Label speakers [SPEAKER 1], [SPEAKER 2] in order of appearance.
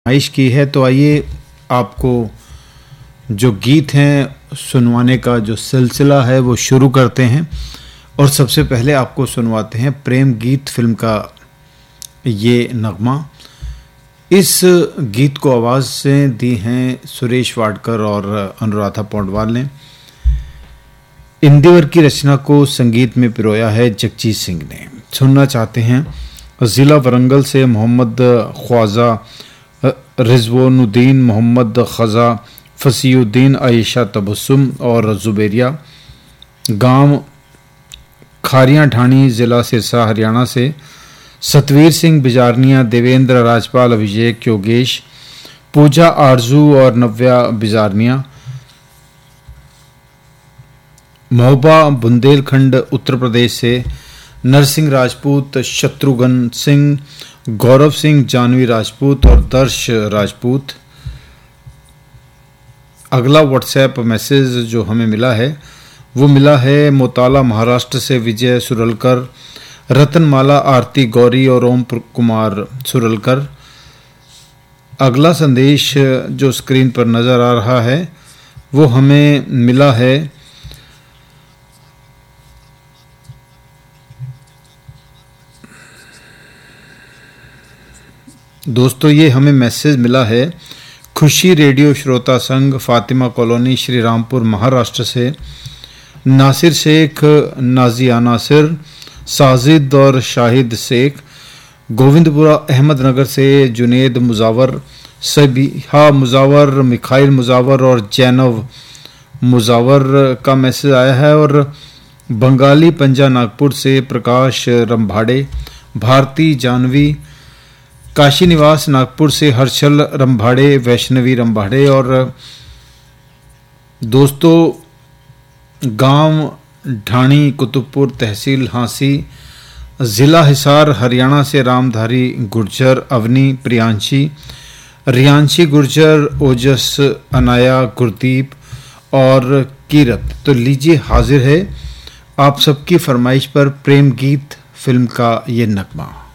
[SPEAKER 1] फरमाइश की है, तो आइए आपको जो गीत हैं सुनवाने का जो सिलसिला है वो शुरू करते हैं। और सबसे पहले आपको सुनवाते हैं प्रेम गीत फिल्म का ये नगमा। इस गीत को आवाज़ से दी हैं सुरेश वाडकर और अनुराधा पौडवाल ने। इंदिवर की रचना को संगीत में पिरोया है जगजीत सिंह ने। सुनना चाहते हैं ज़िला वरंगल से मोहम्मद ख्वाजा, रिजवानुद्दीन, मोहम्मद खज़ा, फसीउद्दीन, आयशा तबस्सुम और जुबेरिया। गांव खारियां ढाणी, ज़िला सिरसा, हरियाणा से सतवीर सिंह बिजारनिया, देवेंद्र राजपाल, अभिषेक योगेश, पूजा आरजू और नव्या बिजारनिया। महोबा बुंदेलखंड उत्तर प्रदेश से नरसिंह राजपूत, शत्रुघ्न सिंह, गौरव सिंह, जानवी राजपूत और दर्श राजपूत। अगला व्हाट्सएप मैसेज जो हमें मिला है वो मिला है मोताला महाराष्ट्र से विजय सुरलकर, रतनमाला, आरती गौरी और ओम कुमार सुरलकर। अगला संदेश जो स्क्रीन पर नज़र आ रहा है वो हमें मिला है दोस्तों, ये हमें मैसेज मिला है खुशी रेडियो श्रोता संघ, फातिमा कॉलोनी, श्री रामपुर, महाराष्ट्र से नासिर शेख, नाजिया नासिर, साजिद और शाहिद शेख। गोविंदपुरा अहमदनगर से जुनेद मुजावर, सबिहा मुजावर, मिखाइल मुजावर और जैनव मुजावर का मैसेज आया है। और बंगाली पंजा नागपुर से प्रकाश रंभाड़े, भारती जानवी, काशी निवास नागपुर से हर्षल रंभाड़े, वैष्णवी रंभाड़े। और दोस्तों गांव ढाणी, कुतुबपुर, तहसील हांसी, ज़िला हिसार, हरियाणा से रामधारी गुर्जर, अवनी, प्रियांशी, रियांशी गुर्जर, ओजस, अनाया, गुरदीप और कीरत। तो लीजिए हाजिर है आप सबकी फरमाइश पर प्रेम गीत फिल्म का ये नगमा।